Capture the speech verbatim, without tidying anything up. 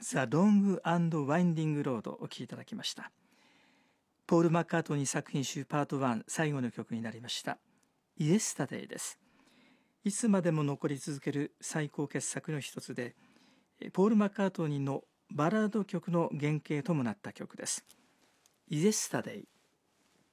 ザ・ロング・アンド・ワインディング・ロードをお聴きいただきました。ポール・マッカートニー作品集パートワン最後の曲になりましたイエスタデイです。いつまでも残り続ける最高傑作の一つで、ポール・マッカートニーのバラード曲の原型ともなった曲です。イエスタデイ